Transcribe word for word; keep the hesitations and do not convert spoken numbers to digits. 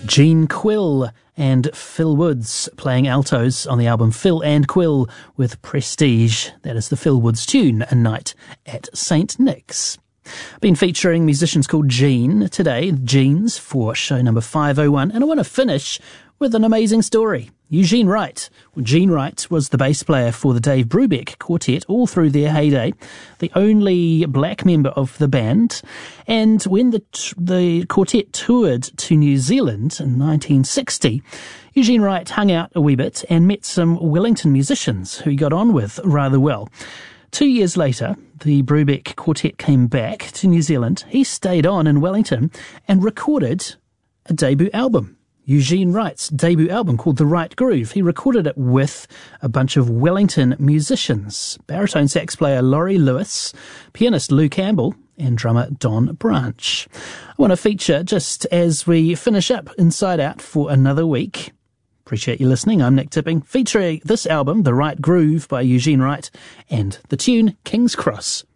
Gene Quill and Phil Woods playing altos on the album Phil and Quill with Prestige. That is the Phil Woods tune, A Night at Saint Nick's. Been featuring musicians called Gene today, Genes, for show number five oh one, and I want to finish with an amazing story. Eugene Wright. Well, Gene Wright was the bass player for the Dave Brubeck Quartet all through their heyday, the only black member of the band. And when the the quartet toured to New Zealand in nineteen sixty, Eugene Wright hung out a wee bit and met some Wellington musicians who he got on with rather well. Two years later, the Brubeck Quartet came back to New Zealand. He stayed on in Wellington and recorded a debut album. Eugene Wright's debut album called The Right Groove. He recorded it with a bunch of Wellington musicians. Baritone sax player Laurie Lewis, pianist Lou Campbell, and drummer Don Branch. I want to feature just as we finish up Inside Out for another week. Appreciate you listening. I'm Nick Tipping, featuring this album, The Right Groove by Eugene Wright, and the tune King's Cross.